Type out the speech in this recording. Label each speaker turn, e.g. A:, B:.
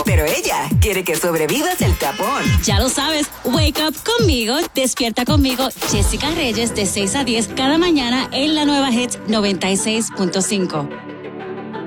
A: Pero ella quiere que sobrevivas el tapón.
B: Ya lo sabes, wake up conmigo, despierta conmigo, Jessica Reyes, de 6 a 10 cada mañana en la nueva Hits 96.5.